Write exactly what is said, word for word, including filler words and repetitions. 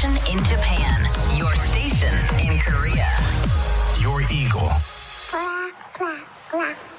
station in Japan. Your station in Korea. Your Eagle. Quack, quack, quack.